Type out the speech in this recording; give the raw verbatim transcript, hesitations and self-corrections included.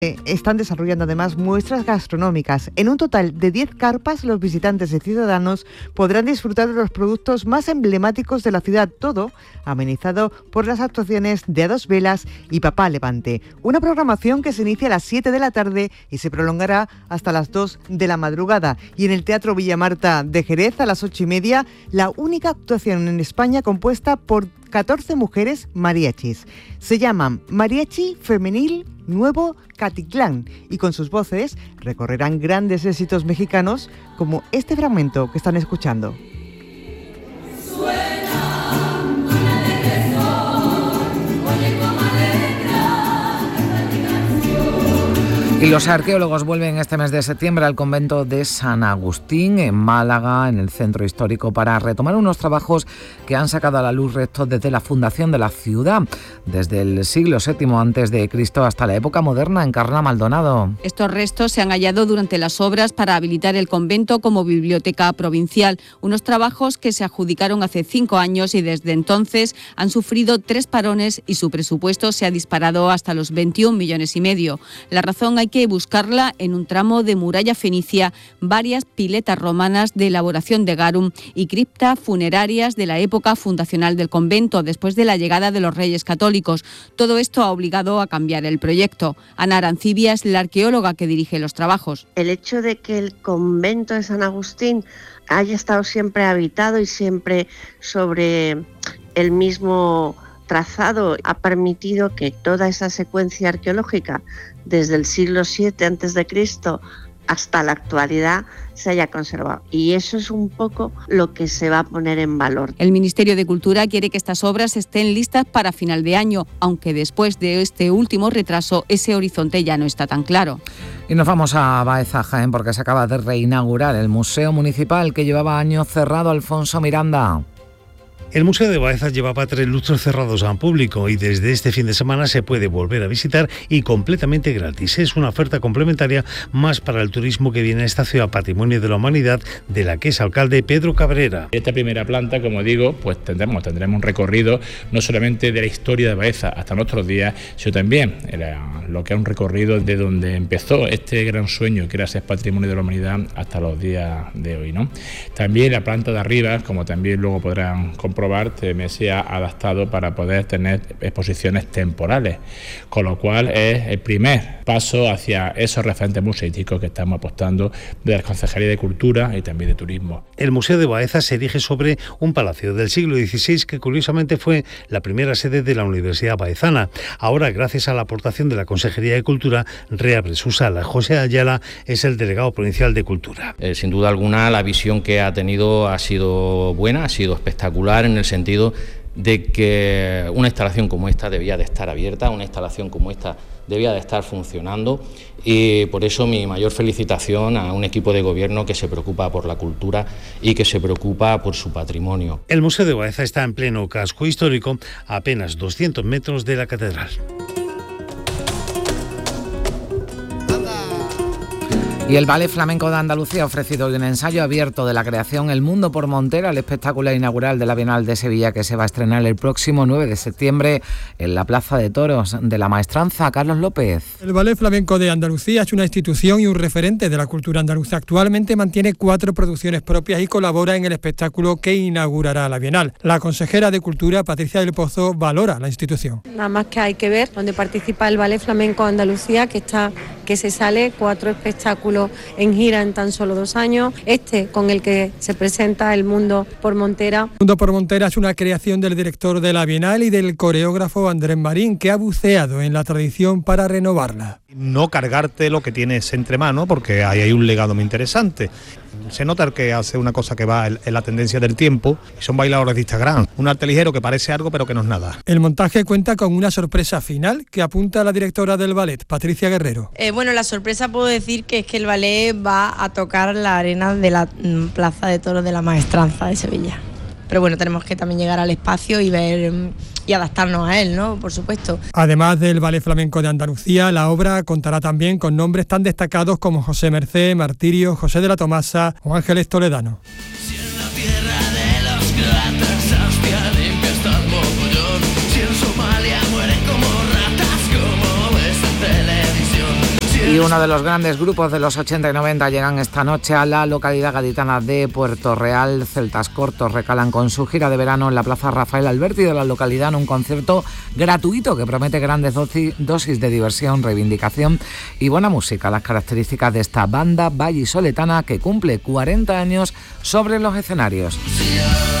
Están desarrollando además muestras gastronómicas. En un total de diez carpas, los visitantes y ciudadanos podrán disfrutar de los productos más emblemáticos de la ciudad, todo amenizado por las actuaciones de A Dos Velas y Papá Levante. Una programación que se inicia a las siete de la tarde y se prolongará hasta las dos de la madrugada. Y en el Teatro Villamarta de Jerez, a las ocho y media, la única actuación en España compuesta por catorce mujeres mariachis. Se llaman Mariachi Femenil Nuevo Catitlán y con sus voces recorrerán grandes éxitos mexicanos como este fragmento que están escuchando. Y los arqueólogos vuelven este mes de septiembre al convento de San Agustín, en Málaga, en el centro histórico, para retomar unos trabajos que han sacado a la luz restos desde la fundación de la ciudad, desde el siglo séptimo antes de Cristo hasta la época moderna. Encarna Maldonado. Estos restos se han hallado durante las obras para habilitar el convento como biblioteca provincial, unos trabajos que se adjudicaron hace cinco años y desde entonces han sufrido tres parones y su presupuesto se ha disparado hasta los veintiún millones y medio. La razón hay que buscarla en un tramo de muralla fenicia, varias piletas romanas de elaboración de garum y criptas funerarias de la época fundacional del convento, después de la llegada de los Reyes Católicos. Todo esto ha obligado a cambiar el proyecto. Ana Arancibia es la arqueóloga que dirige los trabajos. El hecho de que el convento de San Agustín haya estado siempre habitado y siempre sobre el mismo trazado ha permitido que toda esa secuencia arqueológica desde el siglo siete antes de Cristo hasta la actualidad se haya conservado. Y eso es un poco lo que se va a poner en valor. El Ministerio de Cultura quiere que estas obras estén listas para final de año, aunque después de este último retraso ese horizonte ya no está tan claro. Y nos vamos a Baeza, Jaén, porque se acaba de reinaugurar el Museo Municipal que llevaba años cerrado. Alfonso Miranda. El Museo de Baeza llevaba tres lustros cerrados al público y desde este fin de semana se puede volver a visitar y completamente gratis. Es una oferta complementaria más para el turismo que viene a esta ciudad Patrimonio de la Humanidad, de la que es alcalde Pedro Cabrera. Esta primera planta, como digo, pues tendremos, tendremos un recorrido no solamente de la historia de Baeza hasta nuestros días, sino también era lo que es un recorrido de donde empezó este gran sueño que era ser Patrimonio de la Humanidad hasta los días de hoy, ¿no? También la planta de arriba, como también luego podrán comprobar, me se ha adaptado para poder tener exposiciones temporales, con lo cual es el primer paso hacia esos referentes museísticos que estamos apostando de la Concejalía de Cultura y también de Turismo. El Museo de Baeza se erige sobre un palacio del siglo dieciséis que curiosamente fue la primera sede de la Universidad Baezana. Ahora, gracias a la aportación de la Consejería de Cultura, reabre su sala. José Ayala es el delegado provincial de Cultura. Eh, sin duda alguna, la visión que ha tenido ha sido buena, ha sido espectacular en el sentido de que una instalación como esta debía de estar abierta, una instalación como esta debía de estar funcionando y por eso mi mayor felicitación a un equipo de gobierno que se preocupa por la cultura y que se preocupa por su patrimonio. El Museo de Baeza está en pleno casco histórico, a apenas doscientos metros de la catedral. Y el Ballet Flamenco de Andalucía ha ofrecido hoy un ensayo abierto de la creación El Mundo por Montera, el espectáculo inaugural de la Bienal de Sevilla que se va a estrenar el próximo nueve de septiembre en la Plaza de Toros de la Maestranza. Carlos López. El Ballet Flamenco de Andalucía es una institución y un referente de la cultura andaluza. Actualmente mantiene cuatro producciones propias y colabora en el espectáculo que inaugurará la Bienal. La consejera de Cultura, Patricia del Pozo, valora la institución. Nada más que hay que ver donde participa el Ballet Flamenco de Andalucía, que está que se sale cuatro espectáculos en gira en tan solo dos años. Este con el que se presenta El Mundo por Montera. El Mundo por Montera es una creación del director de la Bienal y del coreógrafo Andrés Marín, que ha buceado en la tradición para renovarla. No cargarte lo que tienes entre manos, porque ahí hay un legado muy interesante. Se nota que hace una cosa que va en la tendencia del tiempo, y son bailadores de Instagram. Un arte ligero que parece algo pero que no es nada. El montaje cuenta con una sorpresa final que apunta a la directora del ballet, Patricia Guerrero. Eh, bueno, la sorpresa puedo decir que es que el ballet va a tocar la arena de la mm, Plaza de Toros de la Maestranza de Sevilla. Pero bueno, tenemos que también llegar al espacio y ver y adaptarnos a él, ¿no? Por supuesto. Además del Ballet Flamenco de Andalucía, la obra contará también con nombres tan destacados como José Mercé, Martirio, José de la Tomasa o Ángeles Toledano. Y uno de los grandes grupos de los ochenta y noventa llegan esta noche a la localidad gaditana de Puerto Real. Celtas Cortos recalan con su gira de verano en la Plaza Rafael Alberti de la localidad en un concierto gratuito que promete grandes dosis de diversión, reivindicación y buena música. Las características de esta banda vallisoletana que cumple cuarenta años sobre los escenarios.